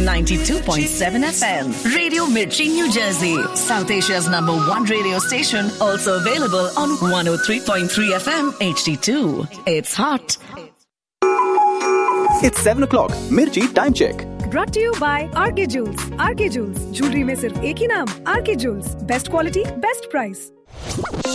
92.7 FM. Radio Mirchi, New Jersey. South Asia's #1 radio station. Also available on 103.3 FM HD2. It's hot. It's 7 o'clock. Mirchi time check. Brought to you by RK Jewels. RK Jewels, jewelry में सिर्फ एक ही नाम, RK Jewels. Best quality, best price.